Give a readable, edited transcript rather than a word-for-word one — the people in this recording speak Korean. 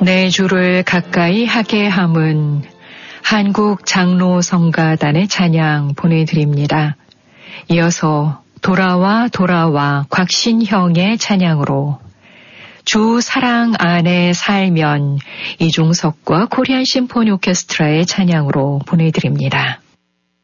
내 주를 가까이 하게 함은 한국 장로성가단의 찬양 보내드립니다. 이어서 돌아와 돌아와 곽신형의 찬양으로 주 사랑 안에 살면 이중석과 코리안 심포니 오케스트라의 찬양으로 보내드립니다.